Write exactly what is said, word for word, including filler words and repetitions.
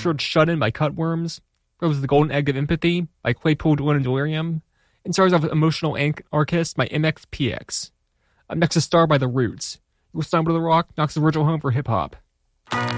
featured Shut In by Cutworms, Rose the Golden Egg of Empathy by Claypool Dylan and Delirium, and stars of Emotional Anarchist by M X P X. Up next is Star by The Roots. You will stumble to the rock, Knox's original home for hip-hop.